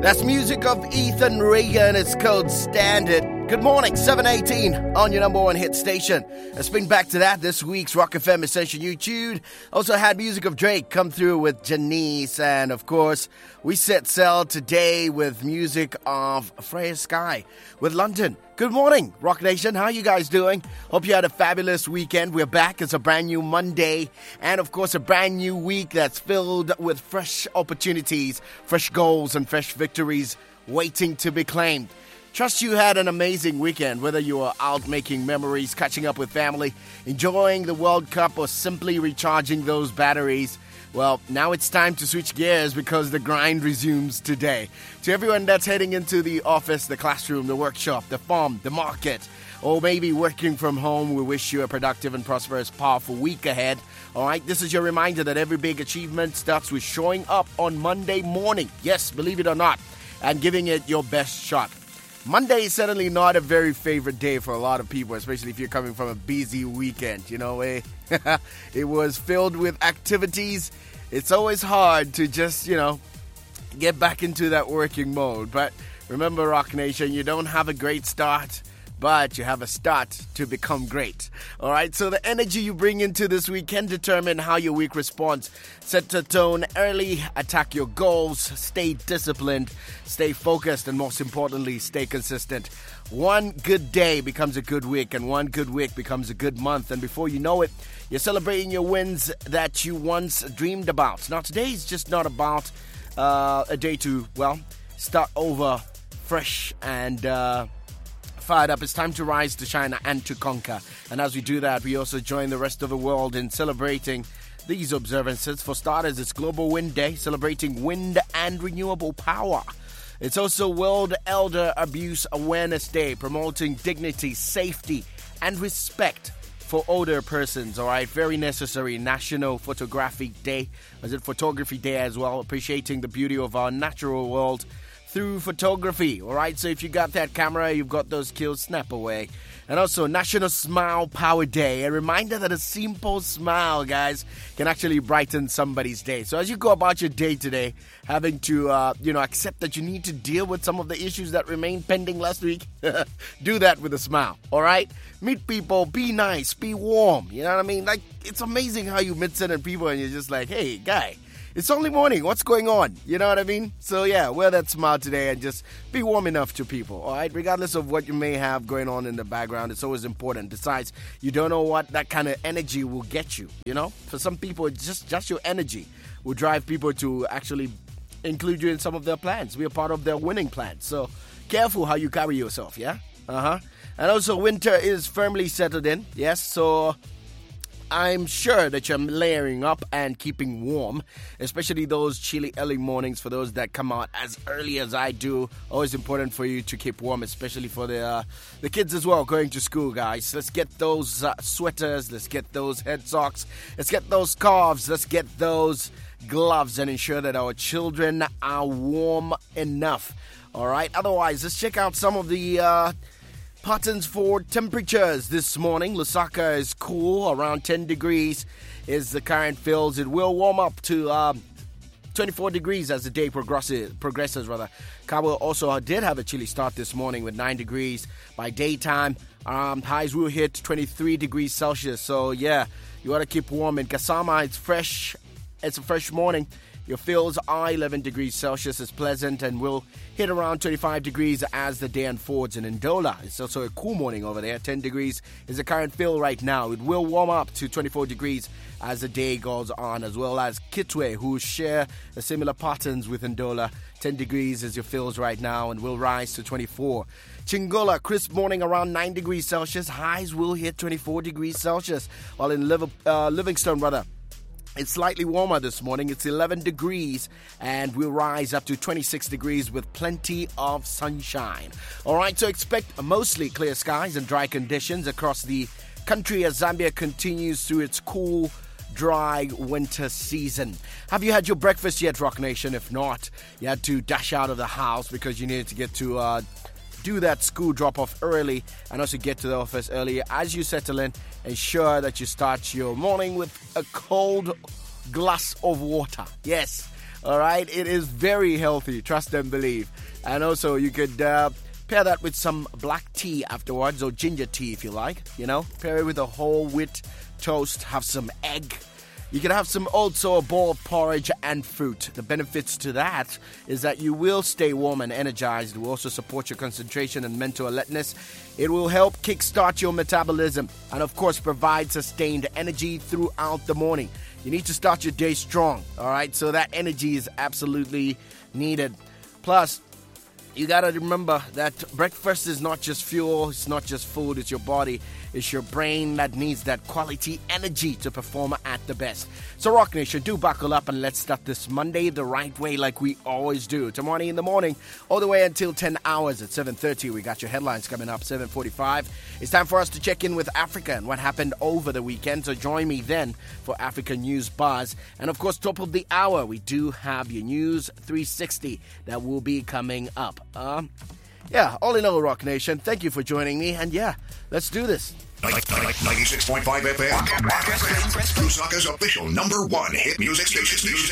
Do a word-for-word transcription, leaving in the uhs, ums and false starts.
That's music of Ethan Regan. It's called Standard. Good morning, seven eighteen on your number one hit station. Let's bring back to that this week's Rock F M Essential YouTube. Also had music of Drake come through with Janice. And of course, we set sail today with music of Freya Sky with London. Good morning, Rock Nation. How are you guys doing? Hope you had a fabulous weekend. We're back. It's a brand new Monday. And of course, a brand new week that's filled with fresh opportunities, fresh goals, and fresh victories waiting to be claimed. Trust you had an amazing weekend, whether you were out making memories, catching up with family, enjoying the World Cup, or simply recharging those batteries. Well, now it's time to switch gears because the grind resumes today. To everyone that's heading into the office, the classroom, the workshop, the farm, the market, or maybe working from home, we wish you a productive and prosperous, powerful week ahead. All right, this is your reminder that every big achievement starts with showing up on Monday morning. Yes, believe it or not, and giving it your best shot. Monday is certainly not a very favorite day for a lot of people, especially if you're coming from a busy weekend. You know, eh? It was filled with activities. It's always hard to just, you know, get back into that working mode. But remember, Rock Nation, you don't have a great start, but you have a start to become great. All right, so the energy you bring into this week can determine how your week responds. Set the tone early, attack your goals, stay disciplined, stay focused, and most importantly, stay consistent. One good day becomes a good week, and one good week becomes a good month. And before you know it, you're celebrating your wins that you once dreamed about. Now, today is just not about uh, a day to, well, start over fresh and uh, fired up. It's time to rise, to shine, and to conquer. And as we do that, we also join the rest of the world in celebrating these observances. For starters, it's Global Wind Day, celebrating wind and renewable power. It's also World Elder Abuse Awareness Day, promoting dignity, safety, and respect for older persons. All right, very necessary. National Photography Day. Is it Photography Day as well? Appreciating the beauty of our natural world through photography. All right, so if you got that camera, you've got those skills, snap away. And also National Smile Power Day, a reminder that a simple smile, guys, can actually brighten somebody's day. So as you go about your day today, having to, uh, you know, accept that you need to deal with some of the issues that remained pending last week, do that with a smile, all right? Meet people, be nice, be warm, you know what I mean? Like, it's amazing how you meet certain people and you're just like, hey, guy, it's only morning. What's going on? You know what I mean? So, yeah, wear that smile today and just be warm enough to people, all right? Regardless of what you may have going on in the background, it's always important. Besides, you don't know what that kind of energy will get you, you know? For some people, it's just, just your energy will drive people to actually include you in some of their plans, be a part of their winning plans. So, careful how you carry yourself, yeah? Uh-huh. And also, winter is firmly settled in, yes? So I'm sure that you're layering up and keeping warm, especially those chilly early mornings for those that come out as early as I do. Always important for you to keep warm, especially for the uh, the kids as well going to school, guys. Let's get those uh, sweaters, let's get those head socks, let's get those scarves, let's get those gloves and ensure that our children are warm enough. All right, otherwise, let's check out some of the Uh, patterns for temperatures this morning. Lusaka is cool, around ten degrees is the current feels. It will warm up to um, twenty-four degrees as the day progresses. progresses rather. Kabul also did have a chilly start this morning with nine degrees. By daytime, um, highs will hit twenty-three degrees Celsius. So, yeah, you want to keep warm. In Kasama, it's fresh. It's a fresh morning. Your feels are eleven degrees Celsius. It's pleasant and will hit around twenty-five degrees as the day unfolds. In Ndola, it's also a cool morning over there. ten degrees is the current feel right now. It will warm up to twenty-four degrees as the day goes on, as well as Kitwe, who share a similar patterns with Ndola. ten degrees is your feels right now and will rise to twenty-four. Chingola, crisp morning around nine degrees Celsius. Highs will hit twenty-four degrees Celsius. While in Liv- uh, Livingstone, rather, it's slightly warmer this morning. It's eleven degrees and will rise up to twenty-six degrees with plenty of sunshine. All right, so expect mostly clear skies and dry conditions across the country as Zambia continues through its cool, dry winter season. Have you had your breakfast yet, Rock Nation? If not, you had to dash out of the house because you needed to get to uh, do that school drop-off early and also get to the office early. As you settle in, ensure that you start your morning with a cold glass of water. Yes, All right, it is very healthy, trust and believe. And also, you could uh, pair that with some black tea afterwards, or ginger tea if you like. You know, pair it with a whole wheat toast, have some egg. You can have some also a bowl of porridge and fruit. The benefits to that is that you will stay warm and energized. It will also support your concentration and mental alertness. It will help kickstart your metabolism and, of course, provide sustained energy throughout the morning. You need to start your day strong, all right? So that energy is absolutely needed. Plus, you got to remember that breakfast is not just fuel, it's not just food, it's your body, it's your brain that needs that quality energy to perform at the best. So Rock Nation, do buckle up and let's start this Monday the right way like we always do. Tomorrow in the morning, all the way until ten hours at seven thirty. We got your headlines coming up, seven forty-five. It's time for us to check in with Africa and what happened over the weekend. So join me then for Africa News Buzz. And of course, top of the hour, we do have your News three sixty that will be coming up. Um, yeah, all in all, Rock Nation, thank you for joining me. And yeah, let's do this. ninety-six point five F M. Lusaka's official number one hit music station.